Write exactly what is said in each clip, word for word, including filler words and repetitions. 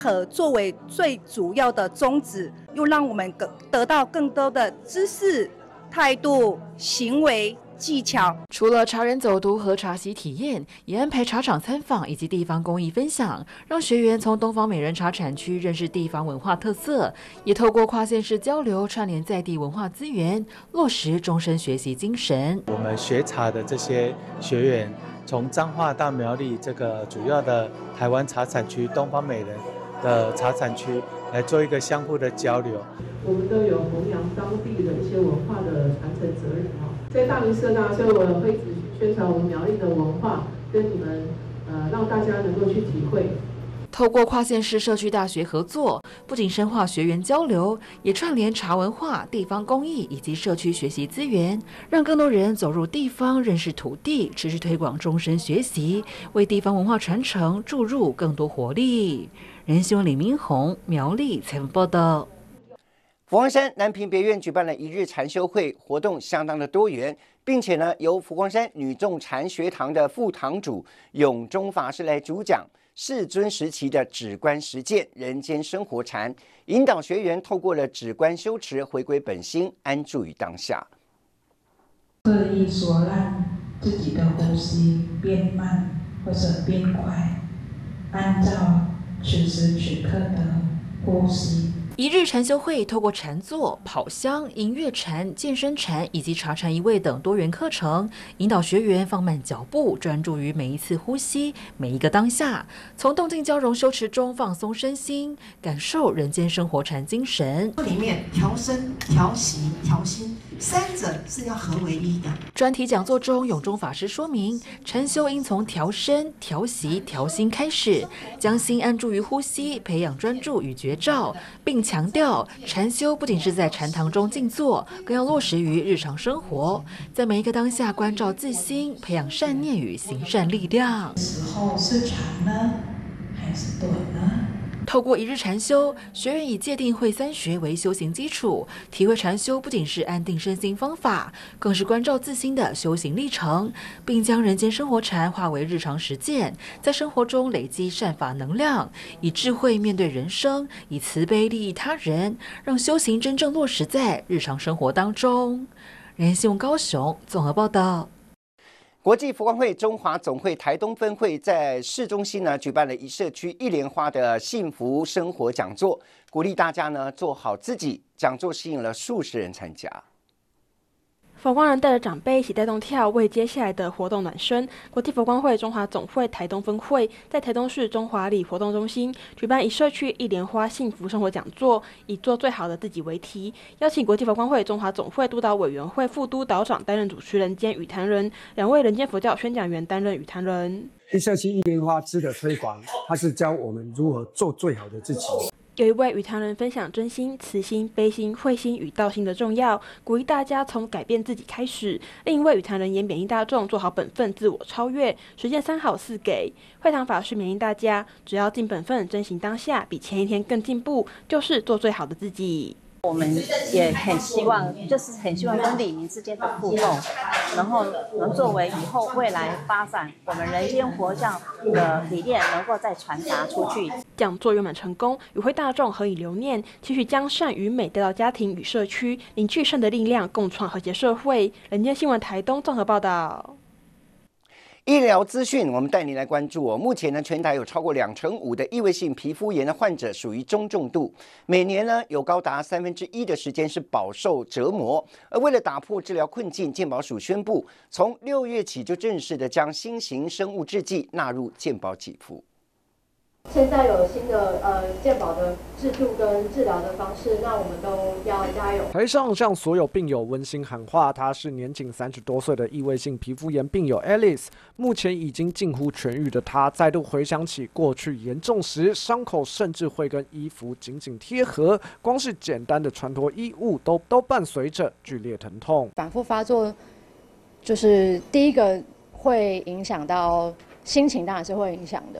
可作为最主要的宗旨，又让我们得到更多的知识、态度、行为。技巧除了茶人走读和茶席体验，也安排茶厂参访以及地方工艺分享，让学员从东方美人茶产区认识地方文化特色，也透过跨县市交流串联在地文化资源，落实终身学习精神。 我们学茶的这些学员，从彰化到苗栗这个主要的台湾茶产区东方美人的茶产区来做一个相互的交流。 我们都有弘扬当地的一些文化的传承责任哈。在大林社大，所以我会一直宣传我们苗栗的文化，跟你们呃让大家能够去体会。 透过跨县市社区大学合作，不仅深化学员交流，也串联茶文化、地方工艺以及社区学习资源，让更多人走入地方，认识土地，持续推广终身学习，为地方文化传承注入更多活力。人新闻李明宏，苗栗采访报道。 佛光山南屏别院举办了一日禅修会，活动相当的多元，并且呢，由佛光山女众禅学堂的副堂主永忠法师来主讲世尊时期的止观实践、人间生活禅，引导学员透过了止观修持，回归本心，安住于当下。 刻意所让自己的呼吸变慢或者变快，按照此时此刻的呼吸。 一日禅修会透过禅坐、跑香、音乐禅、健身禅以及茶禅一味等多元课程，引导学员放慢脚步，专注于每一次呼吸、每一个当下，从动静交融修持中放松身心，感受人间生活禅精神。 里面调身、调息、调心，三者是要合为一的。 专题讲座中，永忠法师说明，禅修应从调身、调息、调心开始，将心安住于呼吸，培养专注与觉照，并强调禅修不仅是在禅堂中静坐，更要落实于日常生活，在每一个当下关照自心，培养善念与行善力量。 时候是长呢，还是短呢？ 透过一日禅修，学员以戒定慧三学为修行基础，体会禅修不仅是安定身心方法，更是关照自心的修行历程，并将人间生活禅化为日常实践，在生活中累积善法能量，以智慧面对人生，以慈悲利益他人，让修行真正落实在日常生活当中。人新闻高雄综合报道。 国际佛光会中华总会台东分会在市中心呢举办了一社区一莲花的幸福生活讲座，鼓励大家呢做好自己。讲座吸引了数十人参加。 佛光人带着长辈一起带动跳，为接下来的活动暖身。国际佛光会中华总会台东分会在台东市中华里活动中心举办一社区一莲花幸福生活讲座，以做最好的自己为题，邀请国际佛光会中华总会督导委员会副督导长担任主持人兼语坛人，两位人间佛教宣讲员担任语坛人。 一社区一莲花枝的推广，它是教我们如何做最好的自己。 有一位语坛人分享真心、慈心、悲心、慧心与道心的重要，鼓励大家从改变自己开始。另一位语坛人也勉励大众做好本分，自我超越，实践三好四给。会堂法师勉励大家，只要尽本分，真行当下，比前一天更进步，就是做最好的自己。 我们也很希望，就是很希望跟里民之间的互动，然后能作为以后未来发展我们人间佛教的理念，能够再传达出去。 讲座圆满成功，与会大众何以留念，期许将善与美带到家庭与社区，凝聚善的力量，共创和谐社会。人间新闻台东综合报道。 医疗资讯，我们带您来关注哦。目前呢，全台有超过两成五的异位性皮肤炎的患者属于中重度，每年呢有高达三分之一的时间是饱受折磨。而为了打破治疗困境，健保署宣布，从六月起就正式的将新型生物制剂纳入健保给付。 现在有新的呃健保的制度跟治疗的方式，那我们都要加油。 台上向所有病友温馨喊话，她是年仅三十多岁的异位性皮肤炎病友 Alice， 目前已经近乎痊愈的她，再度回想起过去严重时，伤口甚至会跟衣服紧紧贴合，光是简单的穿脱衣物都都伴随着剧烈疼痛。 反复发作，就是第一个会影响到心情，当然是会影响的。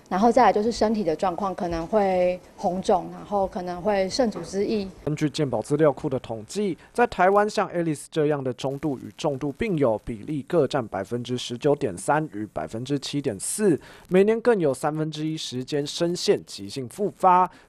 然后再来就是身体的状况可能会红肿，然后可能会肾组织液。 根据健保资料库的统计，在台湾像 Alice 这样的中度与重度病友比例各占百分之十九点三与百分之七点四，每年更有三分之一时间深陷急性复发。